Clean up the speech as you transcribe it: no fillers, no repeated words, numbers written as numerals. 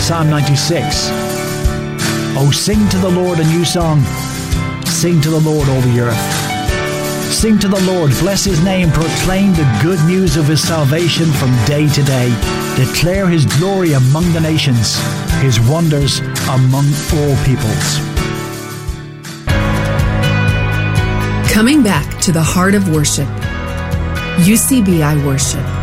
Psalm 96. Oh, sing to the Lord a new song. Sing to the Lord, all the earth. Sing to the Lord, bless his name, proclaim the good news of his salvation from day to day. Declare his glory among the nations, his wonders among all peoples. Coming back to the heart of worship. UCBI Worship.